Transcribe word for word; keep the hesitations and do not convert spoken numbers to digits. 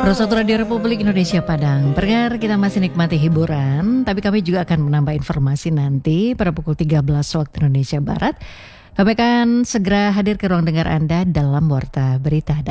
Prosot Radio Republik Indonesia Padang. Pendengar, kita masih nikmati hiburan, tapi kami juga akan menambah informasi nanti pada pukul tiga belas waktu Indonesia Barat. Kami akan segera hadir ke ruang dengar Anda dalam Warta Berita.